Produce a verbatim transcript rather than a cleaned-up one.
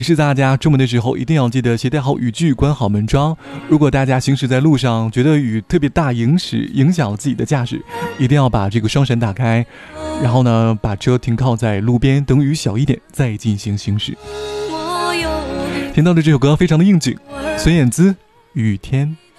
提示大家出门的时候一定要记得携带好雨具，关好门窗。如果大家行驶在路上觉得雨特别大，影驶影响自己的驾驶，一定要把这个双闪打开，然后呢把车停靠在路边，等雨小一点再进行行驶。听到的这首歌非常的应景，孙燕姿《雨天》。